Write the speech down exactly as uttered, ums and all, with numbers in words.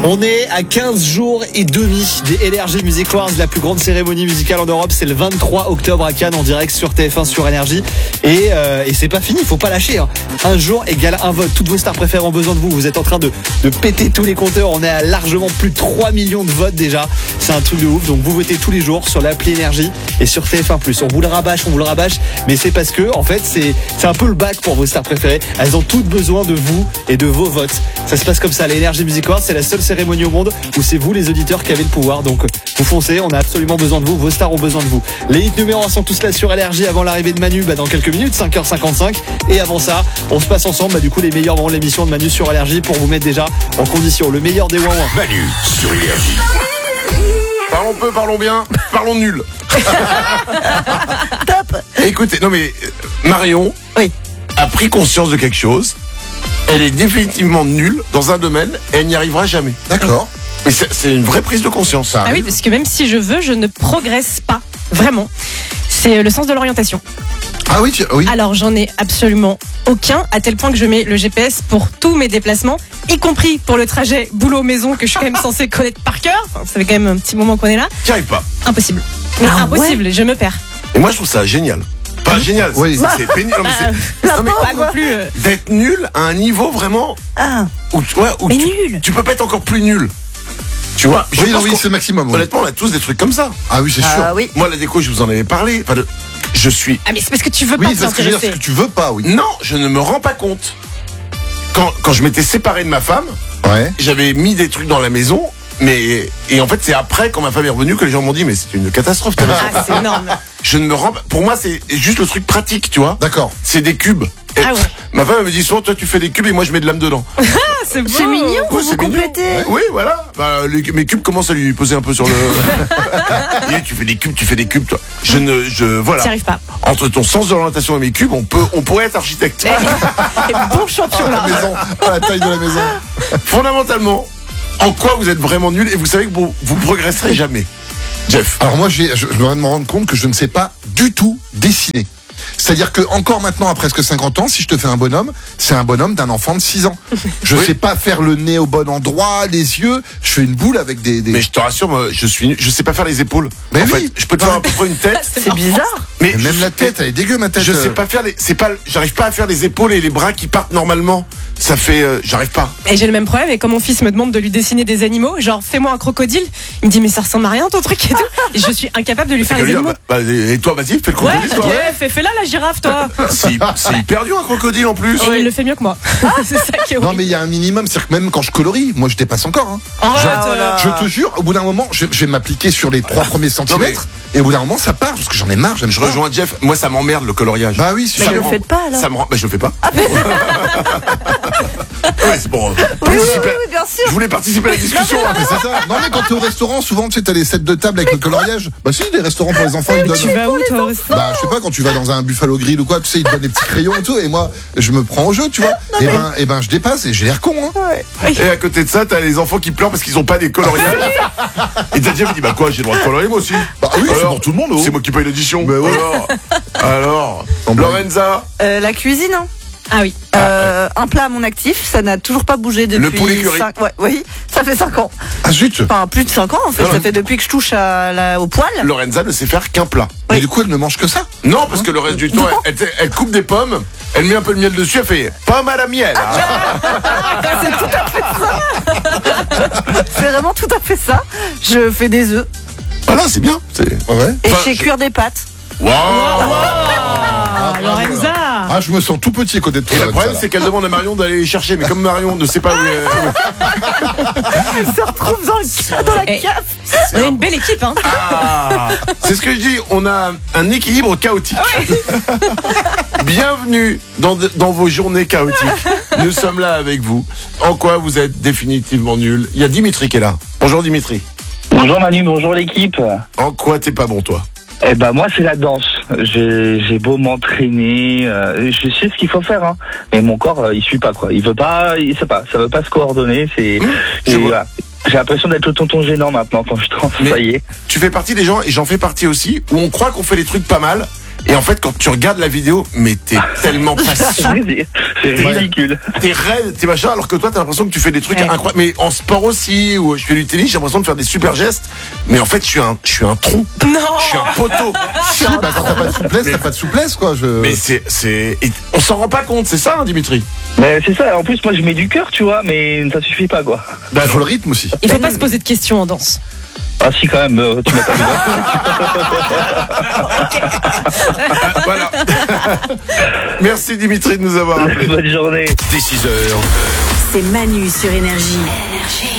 On est à quinze jours et demi des L R G Music Awards, la plus grande cérémonie musicale en Europe. C'est le vingt-trois octobre à Cannes en direct sur T F un sur Énergie. Et, euh, et c'est pas fini, faut pas lâcher. Hein. Un jour égale un vote. Toutes vos stars préférées ont besoin de vous. Vous êtes en train de, de péter tous les compteurs. On est à largement plus de trois millions de votes déjà. C'est un truc de ouf. Donc vous votez tous les jours sur l'appli Énergie et sur T F un plus. On vous le rabâche, on vous le rabâche. Mais c'est parce que, en fait, c'est, c'est un peu le bac pour vos stars préférées. Elles ont toutes besoin de vous et de vos votes. Ça se passe comme ça. Les Énergie Music Awards, c'est la seule cérémonie au monde où c'est vous les auditeurs qui avez le pouvoir. Donc vous foncez, on a absolument besoin de vous, vos stars ont besoin de vous. Les hits numéro un sont tous là sur Énergie avant l'arrivée de Manu bah, dans quelques minutes, cinq heures cinquante-cinq. Et avant ça, on se passe ensemble bah, du coup les meilleurs moments de l'émission de Manu sur Énergie pour vous mettre déjà en condition. Le meilleur des ouin ouin. Manu sur Énergie. Parlons peu, parlons bien, parlons nul. Top. Écoutez, non mais Marion Oui. a pris conscience de quelque chose. Elle est définitivement nulle dans un domaine et elle n'y arrivera jamais. D'accord. Mais c'est, c'est une vraie prise de conscience. Ça Ah oui, parce que même si je veux, je ne progresse pas. Vraiment. C'est le sens de l'orientation. Ah oui, tu, oui. Alors, j'en ai absolument aucun, à tel point que je mets le G P S pour tous mes déplacements, y compris pour le trajet boulot-maison que je suis quand même censée connaître par cœur. Enfin, ça fait quand même un petit moment qu'on est là. T'y arrives pas. Impossible. Mais Ah impossible, je me perds. Et moi je trouve ça génial. Pas génial, c'est, Oui. c'est pénible. Non, mais c'est- Bah, non, mais pas non plus. euh, d'être nul à un niveau vraiment Ah. où, tu vois, où Mais tu, nul. tu peux pas être encore plus nul. Tu vois, je Oui, non, pense oui, qu'on- c'est le maximum. Oui. honnêtement, on a tous des trucs comme ça. Ah oui, c'est sûr. Ah oui. Moi, la déco, je vous en avais parlé. Enfin, de- je suis. Ah, mais c'est parce que tu veux Oui, pas c'est parce que je veux dire, t'intéresser. ce que tu veux pas, oui. Non, je ne me rends pas compte. Quand, quand je m'étais séparé de ma femme, Ouais. j'avais mis des trucs dans la maison. Mais et en fait c'est après quand ma femme est revenue que les gens m'ont dit mais c'est une catastrophe. ta maison. Ah, c'est énorme. Je ne me rends pas. Pour moi c'est juste le truc pratique, tu vois. D'accord. C'est des cubes. Et Ah ouais. Ma femme elle me dit souvent toi tu fais des cubes et moi je mets de l'âme dedans. Ah, c'est beau. C'est mignon, Ouais, vous c'est vous mignon. complétez. Oui voilà. Bah, les- mes cubes commencent à lui poser un peu sur le. Et tu fais des cubes, tu fais des cubes toi. Je ne je voilà. T'y arrives pas. Entre ton sens de l'orientation et mes cubes on peut on pourrait être architecte. Et bon champion là. La maison, à la taille de la maison. Fondamentalement en quoi vous êtes vraiment nul et vous savez que vous vous progresserez jamais. Jeff. Alors moi, j'ai, je, je dois me rendre compte que je ne sais pas du tout dessiner. C'est-à-dire que encore maintenant, à presque cinquante ans, si je te fais un bonhomme, c'est un bonhomme d'un enfant de six ans. Je Oui. sais pas faire le nez au bon endroit, les yeux. Je fais une boule avec des. des... Mais je te rassure, moi, je suis, nul. Je sais pas faire les épaules. Mais en oui. fait, je peux te faire à peu près une tête, C'est bizarre. mais Mais même je- la tête, elle est dégueu, ma tête. Je sais euh. pas faire les, c'est pas, j'arrive pas à faire les épaules et les bras qui partent normalement. Ça fait, euh, j'arrive pas. Et j'ai le même problème, et quand mon fils me demande de lui dessiner des animaux, genre fais-moi un crocodile, il me dit mais ça ressemble à rien ton truc et tout. Et je suis incapable de lui faire Et les lui dire, animaux. bah, bah, et toi, vas-y, fais le Ouais, crocodile, toi. ouais, fais, fais là la girafe toi. C'est, c'est hyper dur un crocodile en plus. Et il le fait mieux que moi. C'est ça qui est Non horrible. mais il y a un minimum, c'est-à-dire que même quand je colorie, moi je dépasse encore. Hein. Arrête, oh euh, là. Je te jure, au bout d'un moment, je, je vais m'appliquer sur les trois premiers centimètres, et au bout d'un moment, ça part parce que j'en ai marre. J'aime Je pas. rejoins Jeff. Moi, ça m'emmerde le coloriage. Bah oui, c'est Mais Ça je me le rend- faites pas, alors. Ça me rend, bah, je le fais pas. Ouais, c'est bon. Oui, oui, oui, oui, bien sûr. Je voulais participer à la discussion. Ah, mais c'est ça. Non mais quand t'es au restaurant, souvent tu sais t'as les sets de table avec le coloriage. Bah si, les restaurants pour les enfants ils Tu donnent. vas où toi au resto? Bah je sais pas, quand tu vas dans un Buffalo Grill ou quoi, tu sais ils te donnent des petits crayons et tout, et moi je me prends au jeu, tu vois. Et ben et ben je dépasse et j'ai l'air con. Hein. Et à côté de ça, t'as les enfants qui pleurent parce qu'ils ont pas des coloriages. Et t'as Jeff dit, bah quoi, j'ai le droit de colorier moi aussi. Bah oui, c'est Alors, pour tout le monde. Oh. C'est moi qui paye l'édition. Bah ouais. Alors, alors Oh, bah, Lorenza, Euh, la cuisine, hein. Ah oui. Euh, un plat à mon actif, ça n'a toujours pas bougé depuis. Le poulet curry. cinq Ouais, oui, ça fait cinq ans. Ah zut. Enfin, plus de cinq ans en fait. Ah ouais. Ça fait depuis que je touche à la, au poil. Lorenza ne sait faire qu'un plat. Mais du coup elle ne mange que ça. Non, parce que le reste du temps, elle, elle- elle coupe des pommes, elle met un peu de miel dessus, elle fait pomme à la miel. Ah. C'est tout à fait ça. C'est vraiment tout à fait ça. Je fais des œufs Voilà, c'est bien. C'est... Ouais. et Enfin, je fais je- cuire des pâtes. Waouh. Ah, Lorenza. Ah je me sens tout petit à côté de toi. Et le Lorenza, problème, là. c'est qu'elle demande à Marion d'aller les chercher, mais comme Marion ne sait pas où elle Elle se retrouve dans, le, dans la Eh. cave. On est une belle équipe hein. Ah, c'est ce que je dis, on a un équilibre chaotique. Bienvenue dans, de- dans vos journées chaotiques. Nous sommes là avec vous. En quoi vous êtes définitivement nul? Il y a Dimitri qui est là. Bonjour Dimitri. Bonjour Manu, bonjour l'équipe. En quoi t'es pas bon toi? Eh ben moi c'est la danse. J'ai j'ai beau m'entraîner, euh, je sais ce qu'il faut faire, hein. Mais mon corps euh, il suit pas quoi. Il veut pas, il sait pas, ça veut pas se coordonner. C'est, je et vois. voilà. J'ai l'impression d'être le tonton gênant maintenant quand je danse. Mais- Ça y est. Tu fais partie des gens, et j'en fais partie aussi, où on croit qu'on fait les trucs pas mal, Et en fait, quand tu regardes la vidéo, mais t'es tellement patient. C'est ridicule. T'es raide, t'es machin, alors que toi, t'as l'impression que tu fais des trucs Ouais. incroyables. Mais en sport aussi, où je fais du tennis, j'ai l'impression de faire des super gestes. Mais en fait, je suis un, je suis un tronc. Non. Je suis un poteau. Si, bah, quand t'as pas de souplesse, t'as pas de souplesse, quoi. Je... Mais c'est, c'est, et on s'en rend pas compte, c'est ça, hein, Dimitri? Mais c'est ça, en plus, moi je mets du cœur, tu vois, mais ça suffit pas, quoi. Bah, faut le rythme aussi. Il faut pas se poser de questions en danse. Ah si, quand même, euh, tu m'as pas vu. Voilà. Merci Dimitri de nous avoir appelés. Bonne journée. Dès six heures. C'est Manu sur Énergie.